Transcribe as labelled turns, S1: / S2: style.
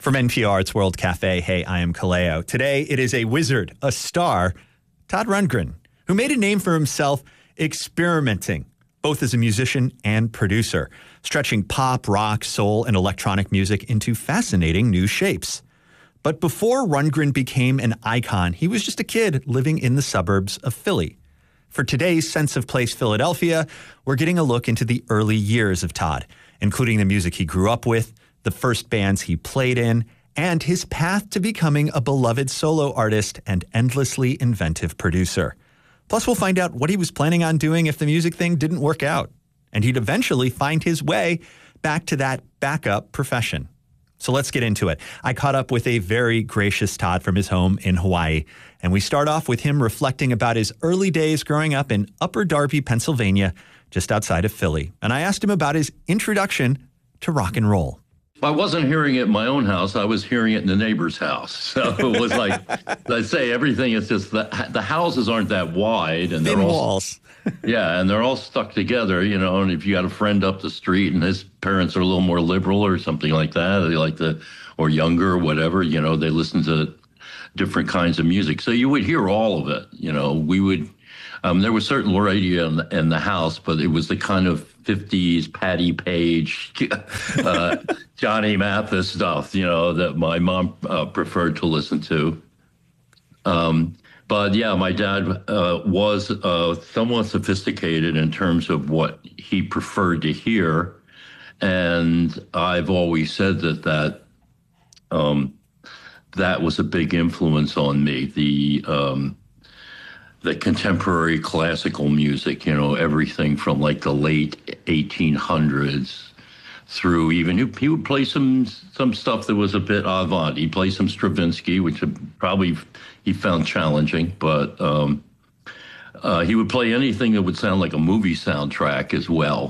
S1: From NPR, it's World Cafe. Hey, I am Kaleo. Today, it is a wizard, a star, Todd Rundgren, who made a name for himself experimenting, both as a musician and producer, stretching pop, rock, soul, and electronic music into fascinating new shapes. But before Rundgren became an icon, he was just a kid living in the suburbs of Philly. For today's Sense of Place Philadelphia, we're getting a look into the early years of Todd, including the music he grew up with, the first bands he played in, and his path to becoming a beloved solo artist and endlessly inventive producer. Plus, we'll find out what he was planning on doing if the music thing didn't work out, and he'd eventually find his way back to that backup profession. So let's get into it. I caught up with a very gracious Todd from his home in Hawaii, and we start off with him reflecting about his early days growing up in Upper Darby, Pennsylvania, just outside of Philly. And I asked him about his introduction to rock and roll.
S2: I wasn't hearing it in my own house. I was hearing it in the neighbor's house. So it was like, I say, everything is just, the houses aren't that wide. And
S1: Thin
S2: they're all
S1: walls.
S2: Yeah, and they're all stuck together, you know, and if you got a friend up the street and his parents are a little more liberal or something like that, they like to, or younger or whatever, you know, they listen to different kinds of music. So you would hear all of it, you know. We would, there was certain radio in the house, but it was the kind of 50s Patti Page, Johnny Mathis stuff, you know, that my mom preferred to listen to. But yeah, my dad was somewhat sophisticated in terms of what he preferred to hear. And I've always said that was a big influence on me. The contemporary classical music, you know, everything from like the late 1800s through even, he would play some stuff that was a bit avant. He'd play some Stravinsky, which probably he found challenging, but he would play anything that would sound like a movie soundtrack as well.